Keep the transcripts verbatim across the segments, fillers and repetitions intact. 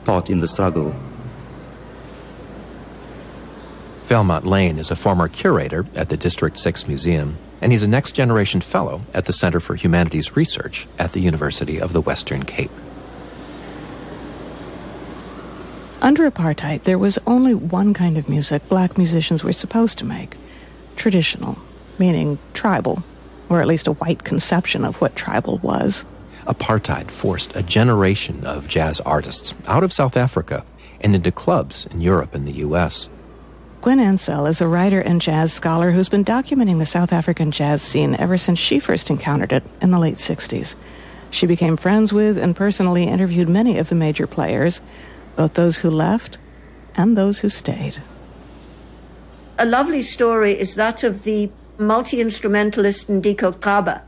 part in the struggle. Valmont Lane is a former curator at the District six Museum, and he's a next-generation fellow at the Center for Humanities Research at the University of the Western Cape. Under apartheid, there was only one kind of music black musicians were supposed to make. Traditional, meaning tribal, or at least a white conception of what tribal was. Apartheid forced a generation of jazz artists out of South Africa and into clubs in Europe and the U S Gwen Ansell is a writer and jazz scholar who's been documenting the South African jazz scene ever since she first encountered it in the late sixties. She became friends with and personally interviewed many of the major players, both those who left and those who stayed. A lovely story is that of the multi-instrumentalist Ndiko Kaba.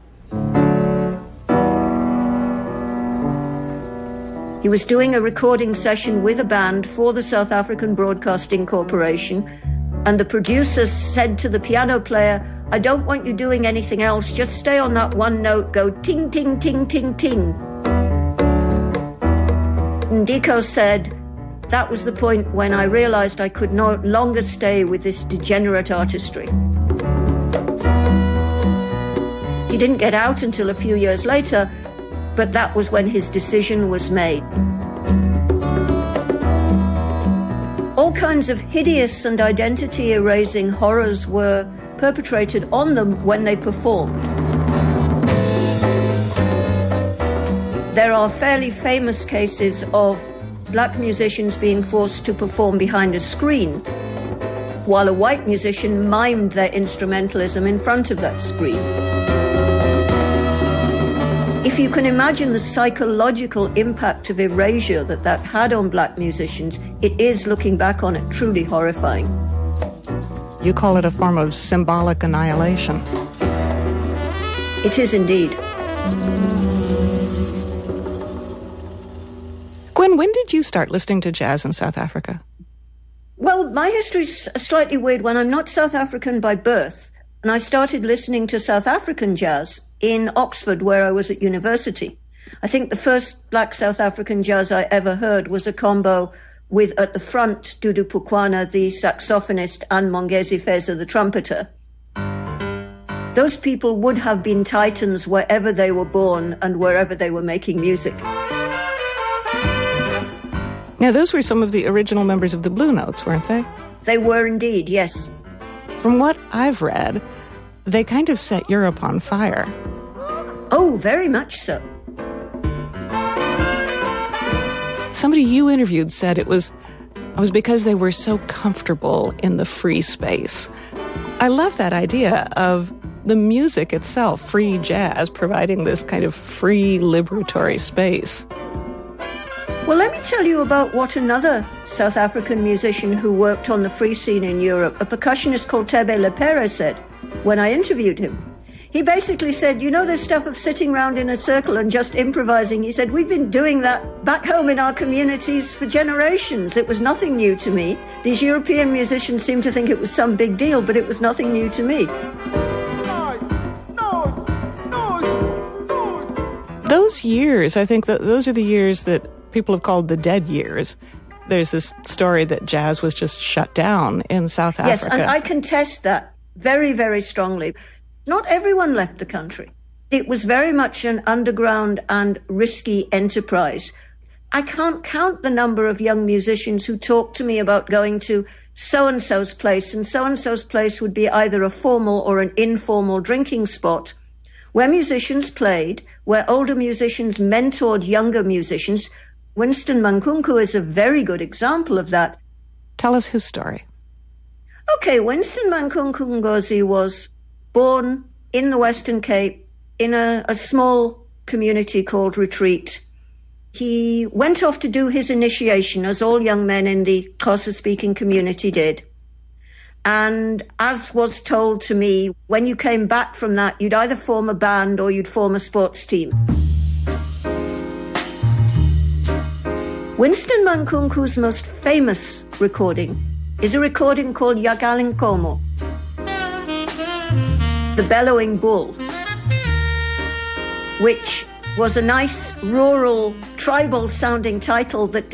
He was doing a recording session with a band for the South African Broadcasting Corporation, and the producer said to the piano player, "I don't want you doing anything else, just stay on that one note, go ting, ting, ting, ting, ting." Ndiko said, "That was the point when I realized I could no longer stay with this degenerate artistry." He didn't get out until a few years later, but that was when his decision was made. All kinds of hideous and identity-erasing horrors were perpetrated on them when they performed. There are fairly famous cases of black musicians being forced to perform behind a screen, while a white musician mimed their instrumentalism in front of that screen. If you can imagine the psychological impact of erasure that that had on black musicians, it is, looking back on it, truly horrifying. You call it a form of symbolic annihilation. It is indeed. Gwen, when did you start listening to jazz in South Africa? Well, my history's a slightly weird one. I'm not South African by birth, and I started listening to South African jazz in Oxford, where I was at university. I think the first black South African jazz I ever heard was a combo with, at the front, Dudu Pukwana, the saxophonist, and Mongezi Feza, the trumpeter. Those people would have been titans wherever they were born and wherever they were making music. Now, those were some of the original members of the Blue Notes, weren't they? They were indeed, yes. From what I've read, they kind of set Europe on fire. Oh, very much so. Somebody you interviewed said it was, it was because they were so comfortable in the free space. I love that idea of the music itself, free jazz, providing this kind of free, liberatory space. Well, let me tell you about what another South African musician who worked on the free scene in Europe, a percussionist called Tebe Lepere, said when I interviewed him. He basically said, you know, this stuff of sitting round in a circle and just improvising. He said, we've been doing that back home in our communities for generations. It was nothing new to me. These European musicians seem to think it was some big deal, but it was nothing new to me. Those years, I think that those are the years that people have called the dead years. There's this story that jazz was just shut down in South Africa. Yes, and I contest that very, very strongly. Not everyone left the country. It was very much an underground and risky enterprise. I can't count the number of young musicians who talk to me about going to so-and-so's place, and so-and-so's place would be either a formal or an informal drinking spot, where musicians played, where older musicians mentored younger musicians. Winston Mankunku is a very good example of that. Tell us his story. Okay, Winston Mankunku Ngozi was born in the Western Cape in a, a small community called Retreat. He went off to do his initiation, as all young men in the Xhosa-speaking community did. And as was told to me, when you came back from that, you'd either form a band or you'd form a sports team. Winston Mankunku's most famous recording is a recording called Yagalinkomo, The Bellowing Bull, which was a nice rural tribal sounding title that